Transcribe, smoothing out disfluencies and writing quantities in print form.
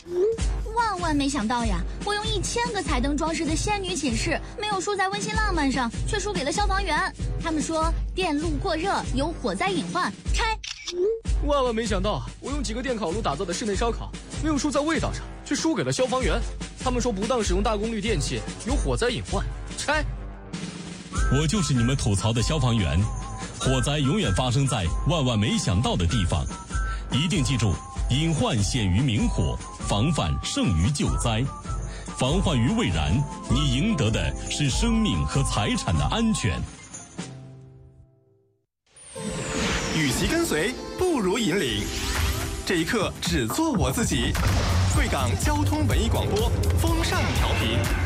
万万没想到呀！我用1000个彩灯装饰的仙女寝室，没有输在温馨浪漫上，却输给了消防员。他们说电路过热有火灾隐患，拆。 万万没想到啊！我用几个电烤炉打造的室内烧烤，没有输在味道上，却输给了消防员。他们说不当使用大功率电器有火灾隐患，拆。 我就是你们吐槽的消防员，火灾永远发生在万万没想到的地方，一定记住，隐患显于明火，防范胜于救灾。防患于未然，你赢得的是生命和财产的安全。 与其跟随，不如引领。这一刻只做我自己。贵港交通文艺广播，风尚调频。